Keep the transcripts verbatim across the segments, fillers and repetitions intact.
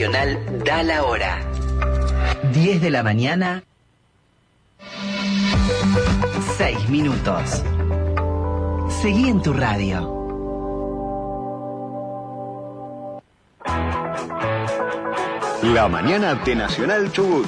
Nacional da la hora. diez de la mañana, seis minutos. Seguí en tu radio. La mañana de Nacional Chubut.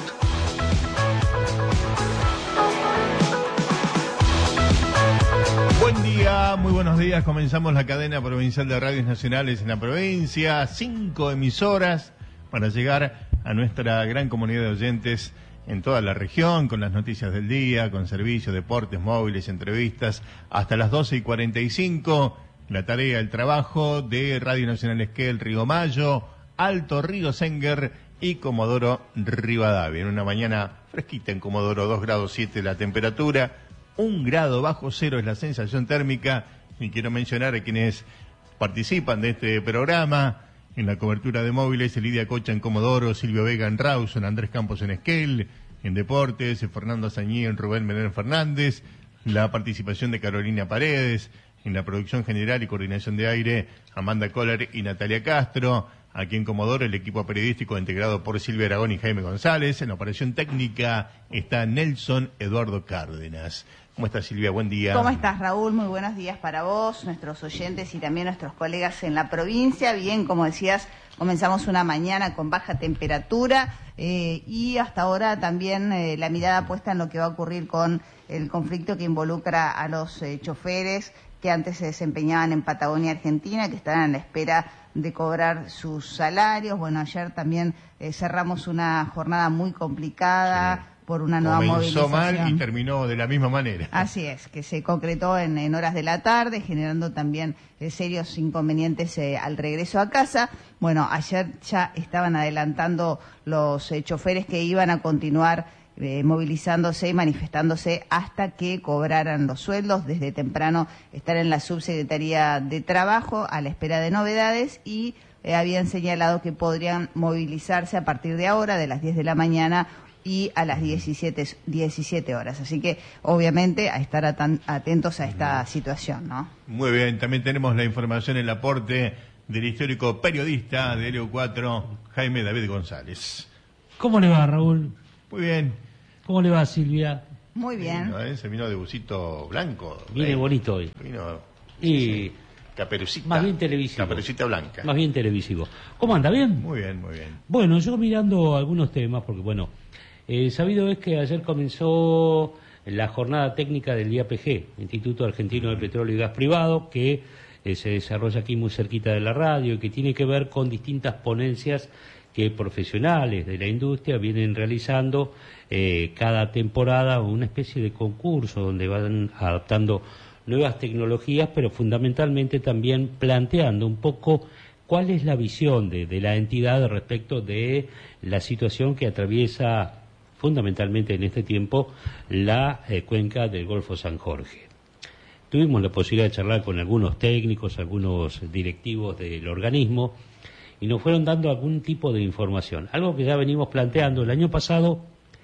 Buen día, muy buenos días. Comenzamos la cadena provincial de radios nacionales en la provincia. Cinco emisoras para llegar a nuestra gran comunidad de oyentes en toda la región, con las noticias del día, con servicios, deportes, móviles, entrevistas, hasta las doce y cuarenta y cinco. La tarea, el trabajo de Radio Nacional Esquel, Río Mayo, Alto Río Senguer y Comodoro Rivadavia. En una mañana fresquita en Comodoro, dos grados siete la temperatura, un grado bajo cero es la sensación térmica. Y quiero mencionar a quienes participan de este programa en la cobertura de móviles: Lidia Cocha en Comodoro, Silvio Vega en Rawson, Andrés Campos en Esquel, en deportes, Fernando Azañí en Rubén Menéndez Fernández, la participación de Carolina Paredes, en la producción general y coordinación de aire, Amanda Kohler y Natalia Castro. Aquí en Comodoro, el equipo periodístico integrado por Silvia Aragón y Jaime González. En la operación técnica está Nelson Eduardo Cárdenas. ¿Cómo estás, Silvia? Buen día. ¿Cómo estás, Raúl? Muy buenos días para vos, nuestros oyentes y también nuestros colegas en la provincia. Bien, como decías, comenzamos una mañana con baja temperatura eh, y hasta ahora también eh, la mirada puesta en lo que va a ocurrir con el conflicto que involucra a los eh, choferes que antes se desempeñaban en Patagonia, Argentina, que están a la espera de cobrar sus salarios. Bueno, ayer también eh, cerramos una jornada muy complicada. Sí. Por una nueva movilización. Comenzó mal y terminó de la misma manera. Así es, que se concretó en, en horas de la tarde, generando también eh, serios inconvenientes eh, al regreso a casa. Bueno, ayer ya estaban adelantando los eh, choferes que iban a continuar eh, movilizándose y manifestándose hasta que cobraran los sueldos. Desde temprano están en la Subsecretaría de Trabajo a la espera de novedades y eh, habían señalado que podrían movilizarse a partir de ahora, de las diez de la mañana, y a las diecisiete horas. Así que, obviamente, a estar atan- atentos a esta situación, ¿no? Muy bien, también tenemos la información, el aporte del histórico periodista de Helio cuatro, Jaime David González. ¿Cómo le va, Raúl? Muy bien. ¿Cómo le va, Silvia? Muy bien. Vino, ¿eh? Se vino de busito blanco. Viene eh, bonito hoy. Vino... Y... Sí, Caperucita. Más bien televisivo. Caperucita blanca. Más bien televisivo. ¿Cómo anda? ¿Bien? Muy bien, muy bien. Bueno, yo mirando algunos temas, porque bueno, eh, sabido es que ayer comenzó la jornada técnica del I A P G, Instituto Argentino de Petróleo y Gas Privado, que eh, se desarrolla aquí muy cerquita de la radio y que tiene que ver con distintas ponencias que profesionales de la industria vienen realizando eh, cada temporada, una especie de concurso donde van adaptando nuevas tecnologías, pero fundamentalmente también planteando un poco cuál es la visión de, de la entidad respecto de la situación que atraviesa fundamentalmente en este tiempo la eh, cuenca del Golfo San Jorge. Tuvimos la posibilidad de charlar con algunos técnicos, algunos directivos del organismo, y nos fueron dando algún tipo de información, algo que ya venimos planteando. El año pasado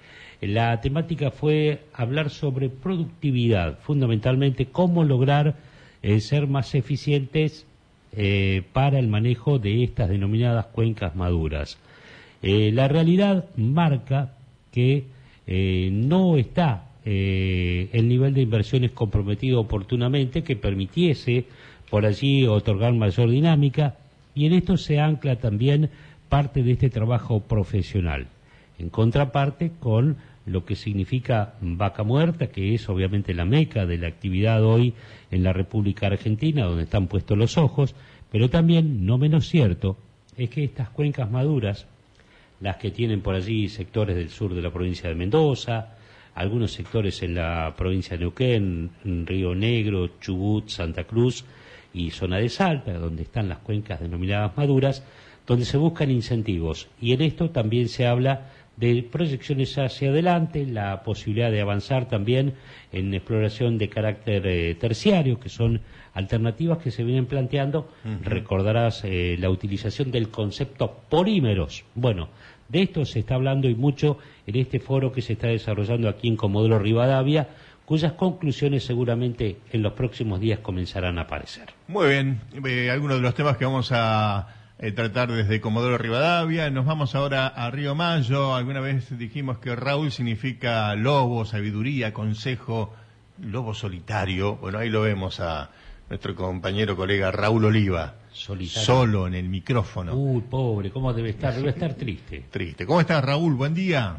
la temática fue hablar sobre productividad, fundamentalmente cómo lograr eh, ser más eficientes eh, para el manejo de estas denominadas cuencas maduras. Eh, la realidad marca que eh, no está eh, el nivel de inversiones comprometido oportunamente que permitiese por allí otorgar mayor dinámica, y en esto se ancla también parte de este trabajo profesional, en contraparte con lo que significa Vaca Muerta, que es obviamente la meca de la actividad hoy en la República Argentina, donde están puestos los ojos, pero también, no menos cierto, es que estas cuencas maduras, las que tienen por allí sectores del sur de la provincia de Mendoza, algunos sectores en la provincia de Neuquén, Río Negro, Chubut, Santa Cruz y zona de Salta, donde están las cuencas denominadas maduras, donde se buscan incentivos. Y en esto también se habla de proyecciones hacia adelante, la posibilidad de avanzar también en exploración de carácter eh, terciario, que son alternativas que se vienen planteando. Uh-huh. Recordarás eh, la utilización del concepto polímeros. Bueno, de esto se está hablando y mucho en este foro que se está desarrollando aquí en Comodoro Rivadavia, cuyas conclusiones seguramente en los próximos días comenzarán a aparecer. Muy bien, eh, algunos de los temas que vamos a eh, tratar desde Comodoro Rivadavia. Nos vamos ahora a Río Mayo. Alguna vez dijimos que Raúl significa lobo, sabiduría, consejo, lobo solitario. Bueno, ahí lo vemos a nuestro compañero, colega Raúl Oliva. Solitario. Solo en el micrófono. Uy, pobre, ¿cómo debe estar? Debe estar triste. Triste. ¿Cómo estás, Raúl? Buen día.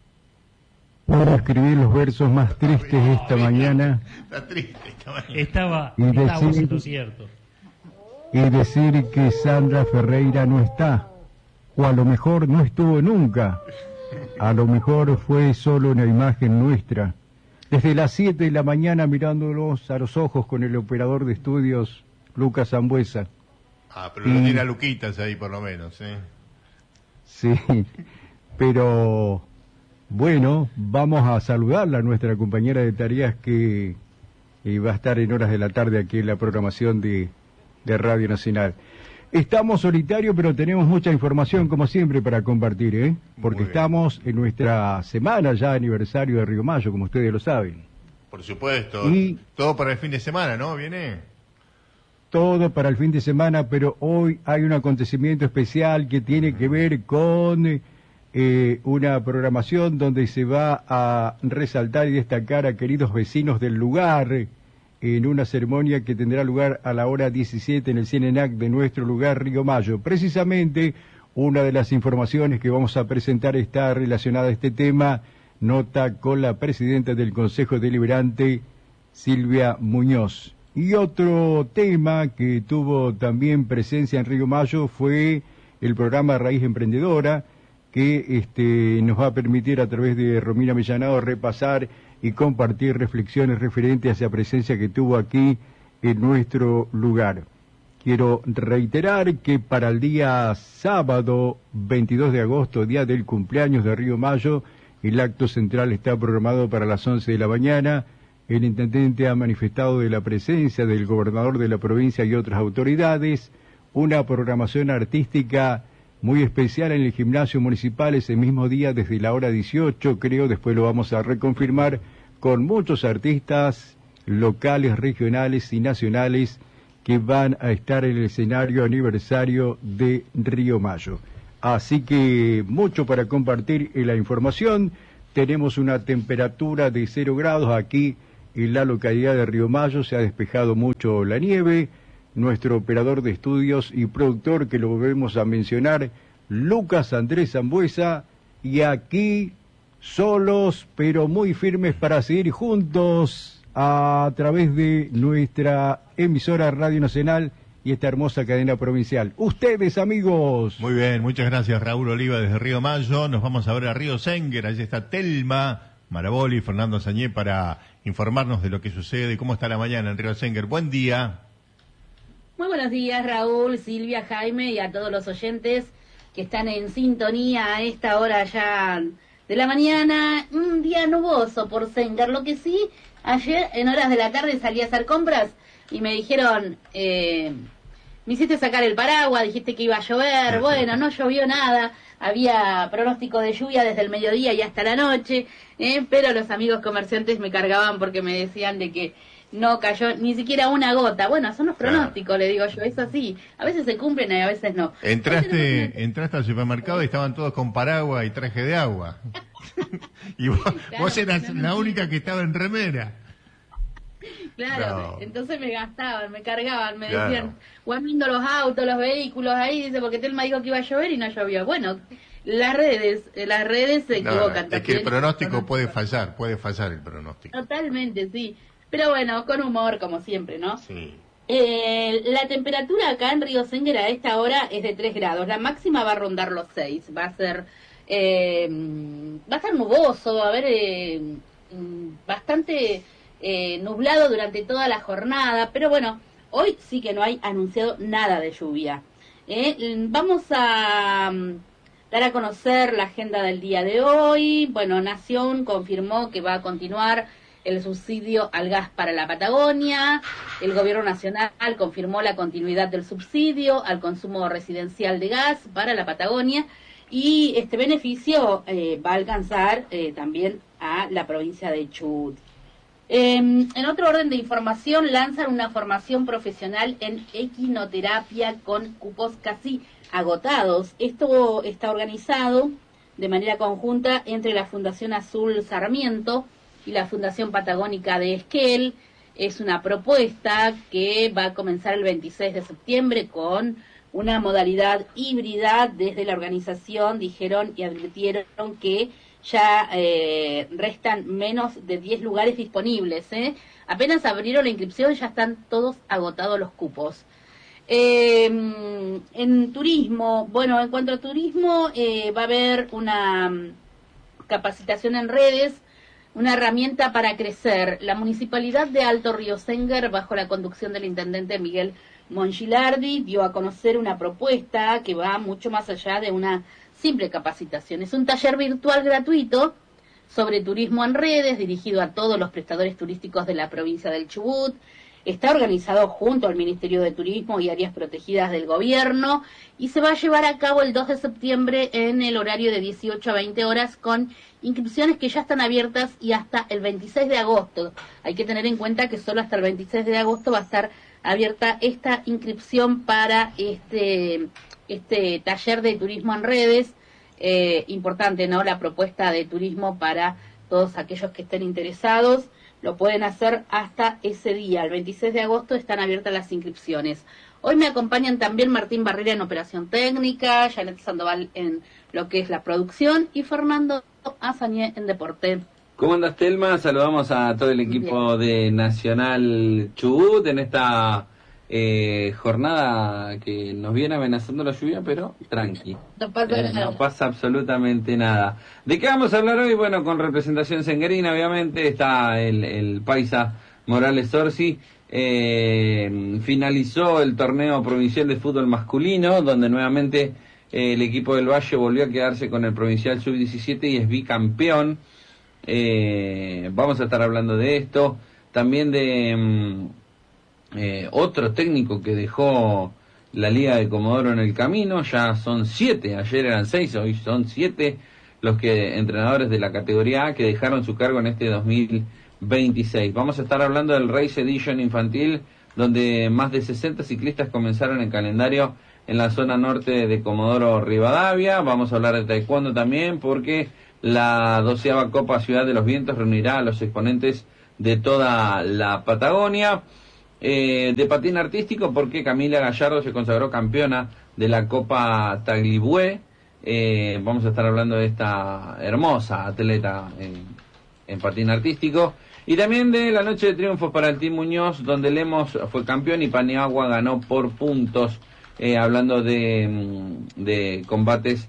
Para escribir los versos más tristes esta mañana. Está triste esta mañana. Estaba, Y estaba decir- siendo cierto. Y decir que Sandra Ferreira no está, o a lo mejor no estuvo nunca, a lo mejor fue solo una imagen nuestra. Desde las siete de la mañana mirándolos a los ojos con el operador de estudios, Lucas Zambuesa. Ah, pero lo Y- tiene a Luquitas ahí por lo menos, ¿eh? Sí, pero bueno, vamos a saludarla, a nuestra compañera de tareas que eh, va a estar en horas de la tarde aquí en la programación de, de Radio Nacional. Estamos solitarios, pero tenemos mucha información, como siempre, para compartir, ¿eh? Porque Muy bien. estamos en nuestra semana ya aniversario de Río Mayo, como ustedes lo saben. Por supuesto. Y- Todo para el fin de semana, ¿no? ¿Viene? Todo para el fin de semana, pero hoy hay un acontecimiento especial que tiene que ver con eh, una programación donde se va a resaltar y destacar a queridos vecinos del lugar en una ceremonia que tendrá lugar a la hora diecisiete en el Cienenac de nuestro lugar, Río Mayo. Precisamente, una de las informaciones que vamos a presentar está relacionada a este tema, nota con la presidenta del Consejo Deliberante, Silvia Muñoz. Y otro tema que tuvo también presencia en Río Mayo fue el programa Raíz Emprendedora, que este, nos va a permitir a través de Romina Millanado repasar y compartir reflexiones referentes a esa presencia que tuvo aquí en nuestro lugar. Quiero reiterar que para el día sábado veintidós de agosto, día del cumpleaños de Río Mayo, el acto central está programado para las once de la mañana. El intendente ha manifestado de la presencia del gobernador de la provincia y otras autoridades, una programación artística muy especial en el gimnasio municipal ese mismo día desde la hora dieciocho, creo, después lo vamos a reconfirmar, con muchos artistas locales, regionales y nacionales que van a estar en el escenario aniversario de Río Mayo. Así que mucho para compartir en la información. Tenemos una temperatura de cero grados aquí en la localidad de Río Mayo, se ha despejado mucho la nieve. Nuestro operador de estudios y productor, que lo volvemos a mencionar, Lucas Andrés Zambuesa, y aquí solos pero muy firmes para seguir juntos a través de nuestra emisora Radio Nacional y esta hermosa cadena provincial. Ustedes, amigos. Muy bien, muchas gracias, Raúl Oliva desde Río Mayo. Nos vamos a ver a Río Senguer. Allí está Telma Maraboli y Fernando Sañé para informarnos de lo que sucede y cómo está la mañana en Río Senguer. Buen día. Muy buenos días, Raúl, Silvia, Jaime y a todos los oyentes que están en sintonía a esta hora ya de la mañana. Un día nuboso por Senguer. Lo que sí, ayer en horas de la tarde salí a hacer compras y me dijeron, eh, me hiciste sacar el paraguas, dijiste que iba a llover. Bueno, no llovió nada. Había pronóstico de lluvia desde el mediodía y hasta la noche, eh, pero los amigos comerciantes me cargaban porque me decían de que no cayó ni siquiera una gota. Bueno, son los pronósticos, le digo yo, es así. A veces se cumplen y a veces no. Entraste, entraste al supermercado y estaban todos con paraguas y traje de agua. Y vos, Claro, vos eras no, la no. única que estaba en remera. Claro, No. entonces me gastaban, me cargaban, me Claro. decían, guardando los autos, los vehículos ahí, dice, porque Telma dijo que iba a llover y no llovió. Bueno, las redes, eh, las redes se No, equivocan es que también. el pronóstico puede Pronóstico. fallar, puede fallar el pronóstico. Totalmente, sí. Pero bueno, con humor, como siempre, ¿no? Sí. Eh, la temperatura acá en Río Senguer a esta hora es de tres grados. La máxima va a rondar los seis. Va a ser, eh, va a estar nuboso, va a haber eh, mm, bastante eh, nublado durante toda la jornada. Pero bueno, hoy sí que no hay anunciado nada de lluvia. Eh, vamos a mm, dar a conocer la agenda del día de hoy. Bueno, Nación confirmó que va a continuar el subsidio al gas para la Patagonia. El gobierno nacional confirmó la continuidad del subsidio al consumo residencial de gas para la Patagonia y este beneficio eh, va a alcanzar eh, también a la provincia de Chubut. Eh, en otro orden de información, lanzan una formación profesional en equinoterapia con cupos casi agotados. Esto está organizado de manera conjunta entre la Fundación Azul Sarmiento y la Fundación Patagónica de Esquel. Es una propuesta que va a comenzar el veintiséis de septiembre con una modalidad híbrida. Desde la organización dijeron y advirtieron que ya eh, restan menos de diez lugares disponibles. ¿eh? Apenas abrieron la inscripción, ya están todos agotados los cupos. Eh, en turismo, bueno, en cuanto a turismo, eh, va a haber una capacitación en redes, una herramienta para crecer. La Municipalidad de Alto Río Senguer, bajo la conducción del intendente Miguel Mongilardi, dio a conocer una propuesta que va mucho más allá de una simple capacitación. Es un taller virtual gratuito sobre turismo en redes, dirigido a todos los prestadores turísticos de la provincia del Chubut. Está organizado junto al Ministerio de Turismo y áreas protegidas del gobierno y se va a llevar a cabo el dos de septiembre en el horario de dieciocho a veinte horas, con inscripciones que ya están abiertas y hasta el veintiséis de agosto. Hay que tener en cuenta que solo hasta el veintiséis de agosto va a estar abierta esta inscripción para este, este taller de turismo en redes. Eh, importante, ¿no? La propuesta de turismo para todos aquellos que estén interesados. Lo pueden hacer hasta ese día, el veintiséis de agosto están abiertas las inscripciones. Hoy me acompañan también Martín Barrera en operación técnica, Janet Sandoval en lo que es la producción y Fernando Azañé en deporte. ¿Cómo andas, Telma? Saludamos a todo el equipo Bien. de Nacional Chubut en esta eh, jornada que nos viene amenazando la lluvia, pero tranqui. No pasa eh, nada. No pasa absolutamente nada. ¿De qué vamos a hablar hoy? Bueno, con representación senguerina, obviamente, está el, el paisa Morales Orsi. Eh, finalizó el torneo provincial de fútbol masculino, donde nuevamente eh, el equipo del Valle volvió a quedarse con el provincial sub diecisiete y es bicampeón. Eh, vamos a estar hablando de esto, también de mm, eh, otro técnico que dejó la Liga de Comodoro en el camino. Ya son siete, ayer eran seis, hoy son siete los que entrenadores de la categoría A que dejaron su cargo en este dos mil veintiséis. Vamos a estar hablando del Race Edition infantil, donde más de sesenta ciclistas comenzaron el calendario en la zona norte de Comodoro Rivadavia. Vamos a hablar de taekwondo también, porque la doceava Copa Ciudad de los Vientos reunirá a los exponentes de toda la Patagonia. Eh, de patín artístico, porque Camila Gallardo se consagró campeona de la Copa Tagliabue. Eh, vamos a estar hablando de esta hermosa atleta en, en patín artístico. Y también de la noche de triunfos para el Team Muñoz, donde Lemos fue campeón y Paniagua ganó por puntos, eh, hablando de, de combates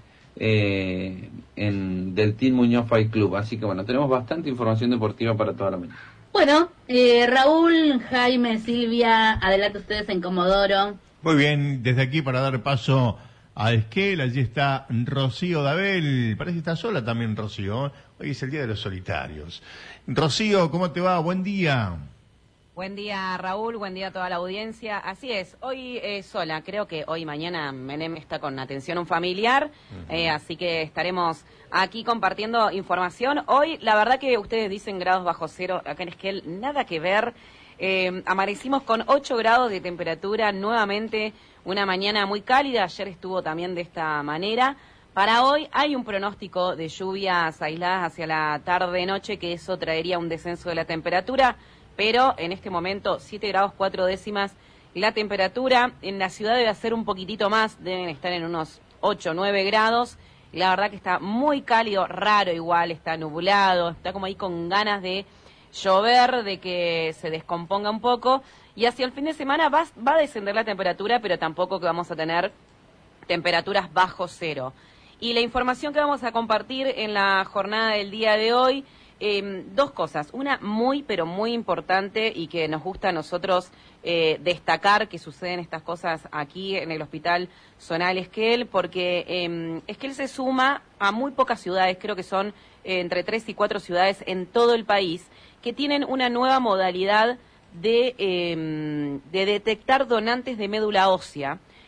eh, en, del Team Muñoz Fight Club. Así que bueno, tenemos bastante información deportiva para toda la mañana. Bueno, eh, Raúl, Jaime, Silvia, adelante ustedes en Comodoro. Muy bien, desde aquí para dar paso a Esquel, allí está Rocío Dabel. Parece que está sola también Rocío. Hoy es el día de los solitarios. Rocío, ¿cómo te va? Buen día. Buen día, Raúl, buen día a toda la audiencia. Así es, hoy eh, sola, creo que hoy y mañana Menem está con atención a un familiar, uh-huh. eh, así que estaremos aquí compartiendo información. Hoy, la verdad que ustedes dicen grados bajo cero, acá en Esquel, nada que ver. Eh, amanecimos con ocho grados de temperatura, nuevamente una mañana muy cálida, ayer estuvo también de esta manera. Para hoy hay un pronóstico de lluvias aisladas hacia la tarde-noche, que eso traería un descenso de la temperatura, pero en este momento siete grados cuatro décimas la temperatura. En la ciudad debe ser un poquitito más, deben estar en unos ocho o nueve grados. La verdad que está muy cálido, raro igual, está nublado, está como ahí con ganas de llover, de que se descomponga un poco. Y hacia el fin de semana va, va a descender la temperatura, pero tampoco que vamos a tener temperaturas bajo cero. Y la información que vamos a compartir en la jornada del día de hoy, eh, dos cosas. Una muy, pero muy importante y que nos gusta a nosotros eh, destacar que suceden estas cosas aquí en el Hospital Zonal Esquel, porque eh, Esquel se suma a muy pocas ciudades, creo que son eh, entre tres y cuatro ciudades en todo el país, que tienen una nueva modalidad de, eh, de detectar donantes de médula ósea.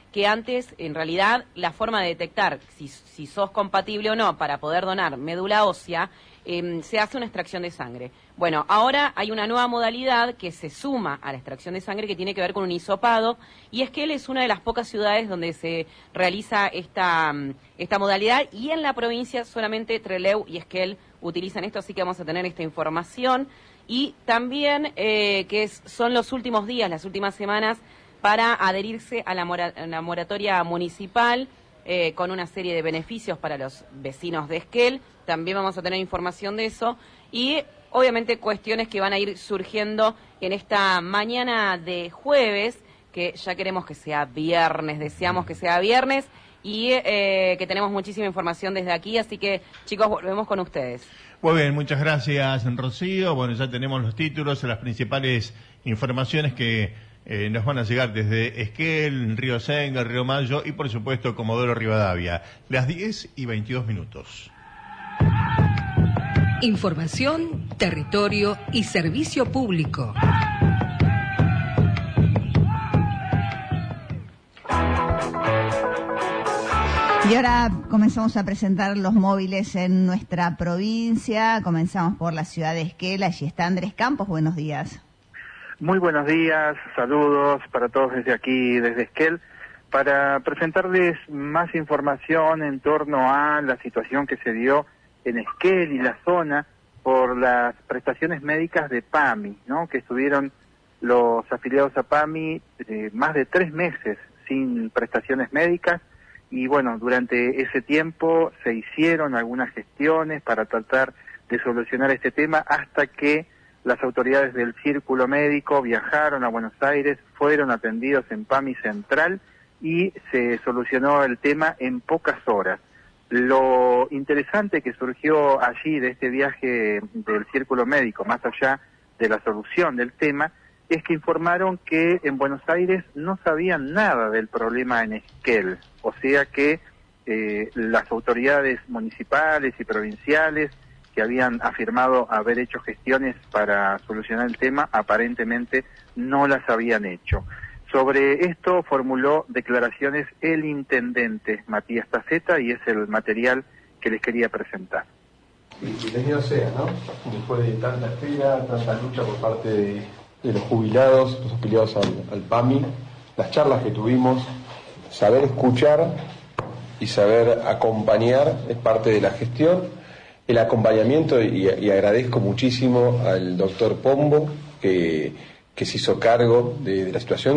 que antes, en realidad, la forma de detectar si, si sos compatible o no para poder donar médula ósea, eh, se hace una extracción de sangre. Bueno, ahora hay una nueva modalidad que se suma a la extracción de sangre que tiene que ver con un hisopado, y Esquel es una de las pocas ciudades donde se realiza esta, esta modalidad, y en la provincia solamente Trelew y Esquel utilizan esto, así que vamos a tener esta información. Y también eh, que es, son los últimos días, las últimas semanas, para adherirse a la, mora, a la moratoria municipal eh, con una serie de beneficios para los vecinos de Esquel. También vamos a tener información de eso y obviamente cuestiones que van a ir surgiendo en esta mañana de jueves, que ya queremos que sea viernes, deseamos que sea viernes y eh, que tenemos muchísima información desde aquí, así que chicos, volvemos con ustedes. Muy bien, muchas gracias, Rocío. Bueno, ya tenemos los títulos, las principales informaciones que Eh, nos van a llegar desde Esquel, Río Senga, Río Mayo y por supuesto Comodoro Rivadavia. Las diez y veintidós minutos. Información, territorio y servicio público. Y ahora comenzamos a presentar los móviles en nuestra provincia. Comenzamos por la ciudad de Esquel. Allí está Andrés Campos. Buenos días. Muy buenos días, saludos para todos desde aquí, desde Esquel, para presentarles más información en torno a la situación que se dio en Esquel y la zona por las prestaciones médicas de PAMI, ¿no? Que estuvieron los afiliados a PAMI eh, más de tres meses sin prestaciones médicas y bueno, durante ese tiempo se hicieron algunas gestiones para tratar de solucionar este tema hasta que las autoridades del Círculo Médico viajaron a Buenos Aires, fueron atendidos en PAMI Central y se solucionó el tema en pocas horas. Lo interesante que surgió allí de este viaje del Círculo Médico, más allá de la solución del tema, es que informaron que en Buenos Aires no sabían nada del problema en Esquel, o sea que eh, las autoridades municipales y provinciales que habían afirmado haber hecho gestiones para solucionar el tema, aparentemente no las habían hecho. Sobre esto formuló declaraciones el intendente Matías Taceta y es el material que les quería presentar. Bienvenido sea, ¿no? Después de tanta espera, tanta lucha por parte de, de los jubilados, los afiliados al, al PAMI, las charlas que tuvimos, saber escuchar y saber acompañar es parte de la gestión. El acompañamiento, y, y agradezco muchísimo al doctor Pombo, que, que se hizo cargo de, de la situación.